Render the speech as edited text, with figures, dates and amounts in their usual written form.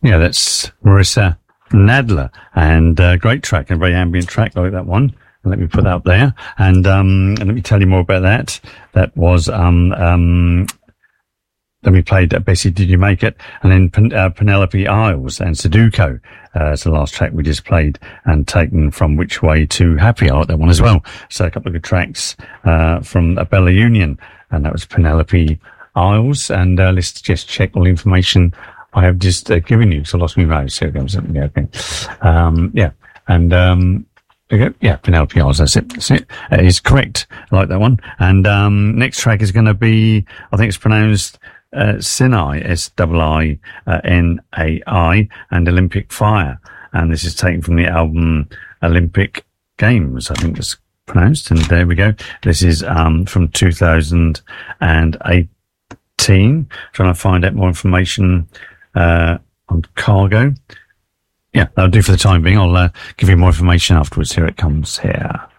Yeah, that's Marissa Nadler, and great track, a very ambient track. I like that one. And let me put that up there, and let me tell you more about that. That was then we played Bessie, Did You Make It? And then Penelope Isles and Sudoku. It's the last track we just played, and taken from Which Way to Happy. I like that one as well. So a couple of good tracks from Bella Union, and that was Penelope Isles. And let's just check all the information I have just given you. So I lost my mouse. Here it goes. Yeah, okay. Yeah. And yeah, Penelope Isles. That's it. That's it. It is correct. I like that one. And next track is going to be, I think it's pronounced Sinai, Sinai, and Olympic Fire. And this is taken from the album Olympic Games, I think it's pronounced. And there we go. This is from 2018. Trying to find out more information on Cargo. Yeah, that'll do for the time being. I'll give you more information afterwards. Here it comes here.